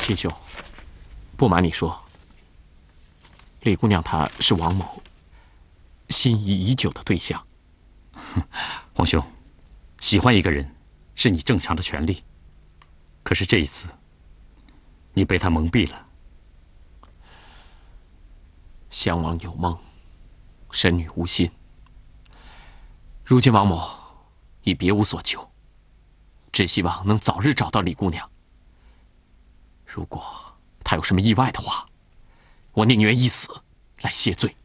秦兄，不瞒你说，李姑娘她是王某心仪已久的对象。 皇兄，喜欢一个人是你正常的权利，可是这一次，你被他蒙蔽了。 襄王有梦，神女无心。如今王某已别无所求，只希望能早日找到李姑娘。如果她有什么意外的话，我宁愿一死来谢罪。